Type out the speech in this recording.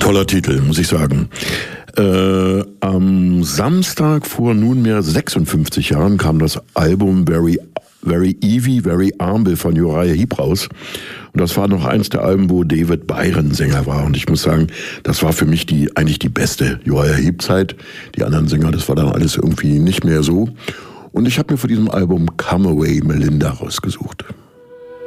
Toller Titel, muss ich sagen. Am Samstag vor nunmehr 56 Jahren kam das Album Very Eevee, Very Humble von Uriah Heep raus. Und das war noch eins der Alben, wo David Byron Sänger war. Und ich muss sagen, das war für mich eigentlich die beste Uriah Heep-Zeit. Die anderen Sänger, das war dann alles irgendwie nicht mehr so. Und ich habe mir von diesem Album Come Away Melinda rausgesucht.